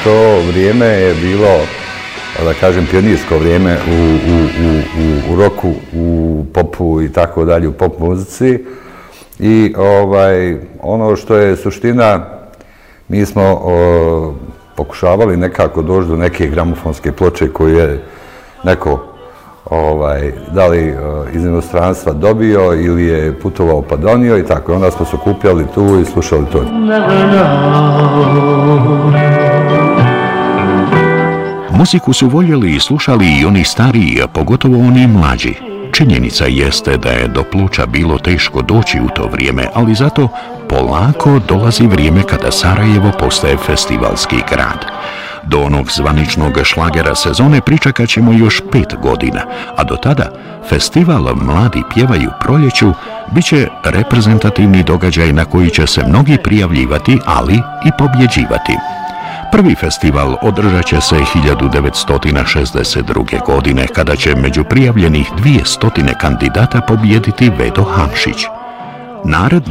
to vrijeme je bilo, da kažem, pionirsko vrijeme u roku, u popu i tako dalje, u pop muzici. I ono što je suština, mi smo pokušavali nekako doći do neke gramofonske ploče koju je neko da li iz inostranstva dobio ili je putovao pa donio i tako. Onda smo se okupljali tu i slušali to. Muziku su voljeli i slušali i oni stariji, a pogotovo oni mlađi. Činjenica jeste da je do Ploča bilo teško doći u to vrijeme, ali zato polako dolazi vrijeme kada Sarajevo postaje festivalski grad. Do onog zvaničnog šlagera sezone pričekat ćemo još 5 godina, a do tada festival Mladi pjevaju proljeću bit će reprezentativni događaj na koji će se mnogi prijavljivati, ali i pobjeđivati. Prvi festival održat će se 1962. godine, kada će među prijavljenih 200 kandidata pobijediti Vedo Hamšić. Naredne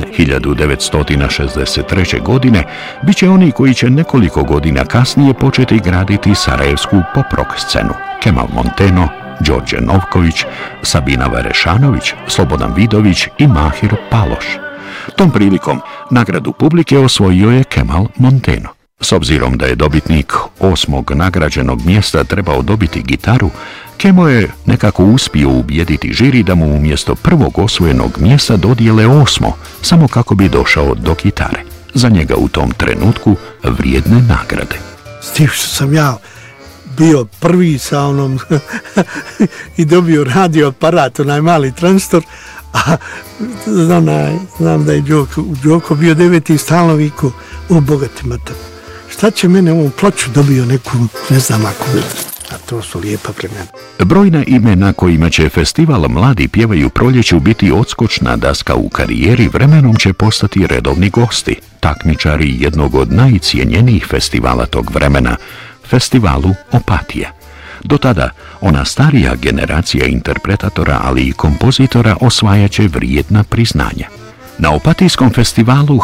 1963. godine bit će oni koji će nekoliko godina kasnije početi graditi sarajevsku pop-rock scenu. Kemal Monteno, Đorđe Novković, Sabina Varešanović, Slobodan Vidović i Mahir Paloš. Tom prilikom nagradu publike osvojio je Kemal Monteno. S obzirom da je dobitnik 8. nagrađenog mjesta trebao dobiti gitaru, Kemo je nekako uspio ubijediti žiri da mu umjesto prvog osvojenog mjesta dodijele 8. samo kako bi došao do gitare. Za njega u tom trenutku vrijedne nagrade. S tim što sam ja bio prvi sa onom i dobio radio aparat, onaj mali transistor, a znam da je Đoko bio 9. stalno vikao, o bogati mater. Šta će mene ovom Ploču dobio neku, ne znam ako bi, a to su lijepa vremena. Brojna imena kojima će festival Mladi pjevaju proljeću biti odskočna daska u karijeri vremenom će postati redovni gosti, takmičari jednog od najcijenjenijih festivala tog vremena, festivalu Opatija. Do tada, ona starija generacija interpretatora, ali i kompozitora osvajaće vrijedna priznanja. Na Opatijskom festivalu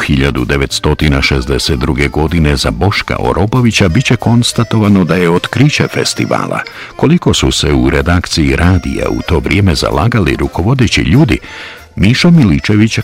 1962. godine za Boška Orobovića biće konstatovano da je otkriće festivala. Koliko su se u redakciji radija u to vrijeme zalagali rukovodeći ljudi, Mišo Miličević